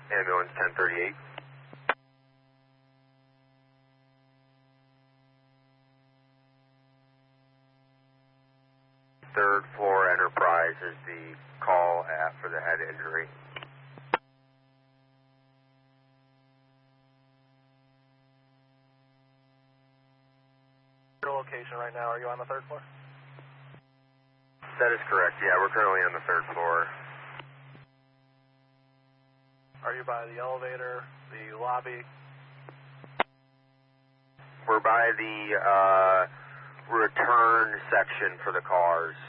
Ambulance 1038. Third floor Enterprise is the call for the head injury. Your location right now, are you on the third floor? That is correct, yeah, we're currently on the third floor. Are you by the elevator, the lobby? We're by the return section for the cars.